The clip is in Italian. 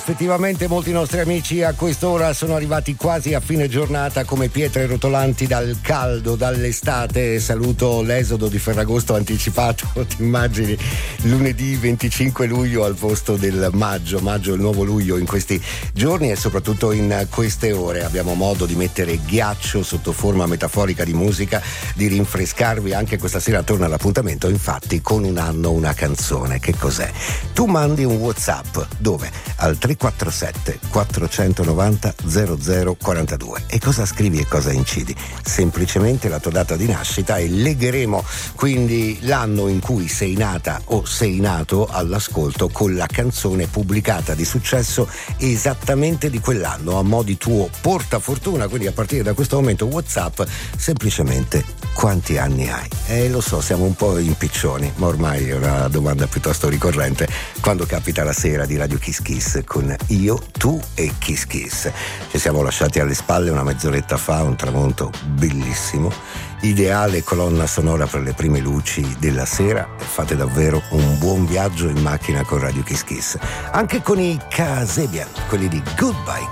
effettivamente molti nostri amici a quest'ora sono arrivati quasi a fine giornata come pietre rotolanti dal caldo, dall'estate. Saluto l'esodo di Ferragosto anticipato, ti immagini, lunedì 25 luglio al posto del maggio è il nuovo luglio in questi giorni e soprattutto in queste ore. Abbiamo modo di mettere ghiaccio sotto forma metaforica di musica, di rinfrescarvi. Anche questa sera torna l'appuntamento, infatti, con un anno, una canzone. Che cos'è? Tu mandi un WhatsApp, dove? Al 347 490 0042. E cosa scrivi e cosa incidi? Semplicemente la tua data di nascita, e legheremo quindi l'anno in cui sei nata o sei nato all'ascolto con la canzone pubblicata di successo esattamente di quell'anno, a mo' di tuo portafortuna. Quindi a partire da questo momento WhatsApp, semplicemente quanti anni hai? Lo so, siamo un po' impiccioni, ma ormai è una domanda piuttosto ricorrente quando capita la sera di Radio Kiss Kiss con io, tu e Kiss Kiss. Ci siamo lasciati alle spalle una mezz'oretta fa un tramonto bellissimo, ideale colonna sonora per le prime luci della sera, e fate davvero un buon viaggio in macchina con Radio Kiss Kiss, anche con i Kasabian, quelli di Goodbye